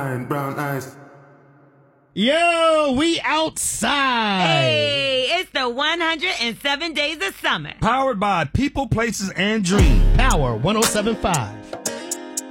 brown eyes. Yo, we outside. Hey, it's the 107 Days of Summer. Powered by People, Places, and Dreams. Power 107.5.